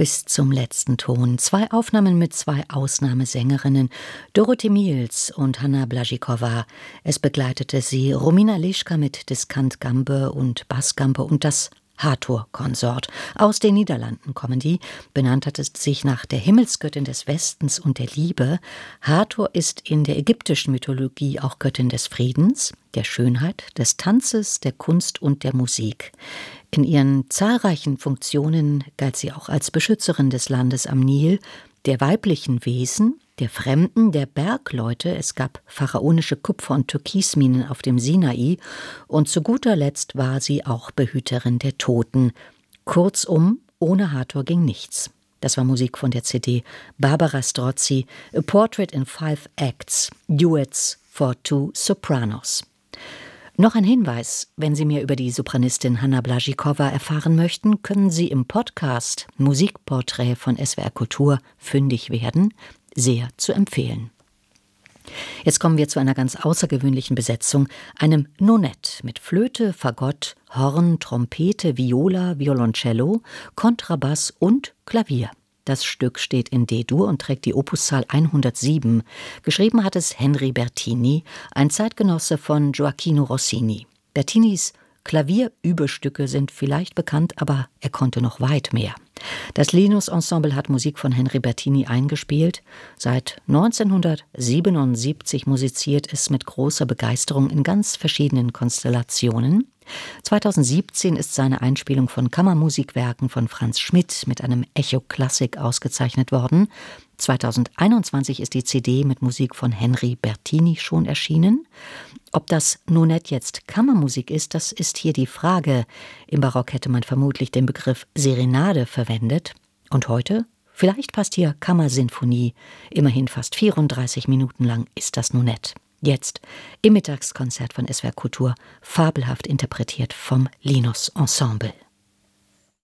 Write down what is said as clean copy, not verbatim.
bis zum letzten Ton. 2 Aufnahmen mit 2 Ausnahmesängerinnen, Dorothee Miels und Hanna Blažíková. Es begleitete sie Romina Liška mit Diskant-Gambe und Bassgambe und das Hathor-Konsort. Aus den Niederlanden kommen die, benannt hat es sich nach der Himmelsgöttin des Westens und der Liebe. Hathor ist in der ägyptischen Mythologie auch Göttin des Friedens, der Schönheit, des Tanzes, der Kunst und der Musik. In ihren zahlreichen Funktionen galt sie auch als Beschützerin des Landes am Nil, der weiblichen Wesen, der Fremden, der Bergleute. Es gab pharaonische Kupfer- und Türkisminen auf dem Sinai. Und zu guter Letzt war sie auch Behüterin der Toten. Kurzum, ohne Hathor ging nichts. Das war Musik von der CD Barbara Strozzi, A Portrait in 5 Acts, Duets for 2 Sopranos. Noch ein Hinweis: Wenn Sie mehr über die Sopranistin Hanna Blažíková erfahren möchten, können Sie im Podcast Musikporträt von SWR Kultur fündig werden. Sehr zu empfehlen. Jetzt kommen wir zu einer ganz außergewöhnlichen Besetzung, einem Nonett mit Flöte, Fagott, Horn, Trompete, Viola, Violoncello, Kontrabass und Klavier. Das Stück steht in D-Dur und trägt die Opuszahl 107. Geschrieben hat es Henry Bertini, ein Zeitgenosse von Gioachino Rossini. Bertinis Klavierübestücke sind vielleicht bekannt, aber er konnte noch weit mehr. Das Linus Ensemble hat Musik von Henry Bertini eingespielt. Seit 1977 musiziert es mit großer Begeisterung in ganz verschiedenen Konstellationen. 2017 ist seine Einspielung von Kammermusikwerken von Franz Schmidt mit einem Echo Klassik ausgezeichnet worden. 2021 ist die CD mit Musik von Henry Bertini schon erschienen. Ob das Nonett jetzt Kammermusik ist, das ist hier die Frage. Im Barock hätte man vermutlich den Begriff Serenade verwendet. Und heute? Vielleicht passt hier Kammersinfonie. Immerhin fast 34 Minuten lang ist das Nonett. Jetzt im Mittagskonzert von SWR Kultur, fabelhaft interpretiert vom Linus Ensemble.